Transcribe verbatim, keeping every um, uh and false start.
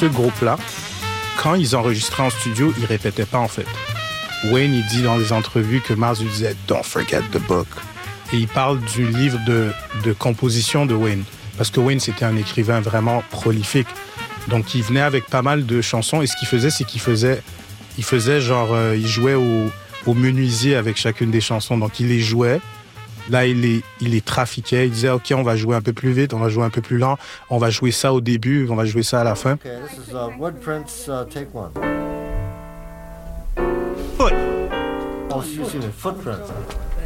ce groupe-là, quand ils enregistraient en studio, ils répétaient pas en fait. Wayne, il dit dans les entrevues que Mars lui disait « Don't forget the book ». Et il parle du livre de, de composition de Wayne. Parce que Wayne, c'était un écrivain vraiment prolifique. Donc, il venait avec pas mal de chansons. Et ce qu'il faisait, c'est qu'il faisait, il faisait genre, euh, il jouait au, au menuisier avec chacune des chansons. Donc, il les jouait. Là, il les, il les trafiquait. Il disait, OK, on va jouer un peu plus vite, on va jouer un peu plus lent. On va jouer ça au début, on va jouer ça à la fin. Okay, this is uh, Woodprints, uh, take one. Foot. Oh, excuse me, Footprints.